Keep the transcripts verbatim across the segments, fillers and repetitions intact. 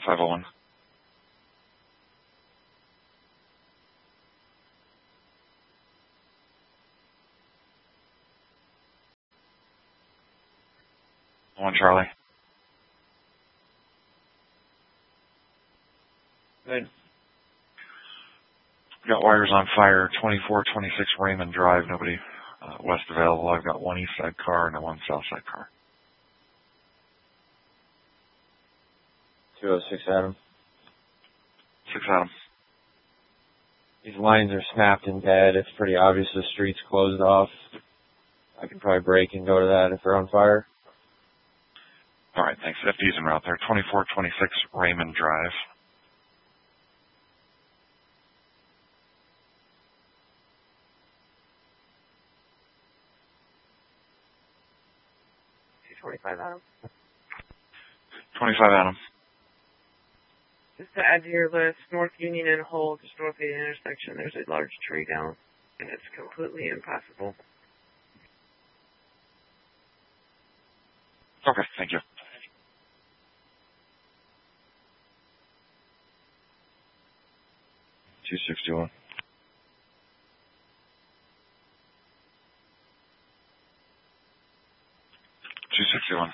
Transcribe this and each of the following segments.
five oh one. One Charlie. Good. Got wires on fire, twenty-four twenty-six Raymond Drive. Nobody uh, west available. I've got one east side car and a one south side car. two oh six Adam. Six Adam. These lines are snapped and dead. It's pretty obvious the street's closed off. I can probably break and go to that if they're on fire. All right, thanks. F D's en route there. twenty-four twenty-six Raymond Drive. twenty-five Adam. twenty-five Adam. Just to add to your list, North Union and Hull, just north of the intersection, there's a large tree down, and it's completely impassable. Okay, thank you. two sixty-one. two sixty-one.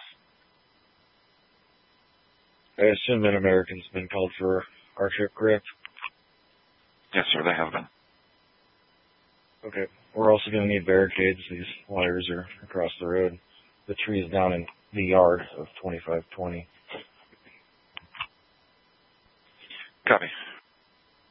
I assume that American's been called for our ship, correct? Yes, sir, they have been. Okay. We're also going to need barricades. These wires are across the road. The tree is down in the yard of twenty-five twenty.